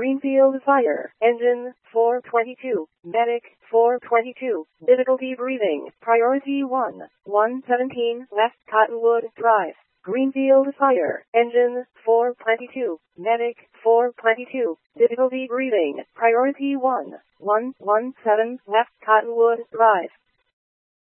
Greenfield Fire Engine 422. Medic 422. Difficulty breathing. Priority 1. 117 West Cottonwood Drive. Greenfield Fire Engine 422. Medic 422. Difficulty breathing. Priority 1. 117 West Cottonwood Drive.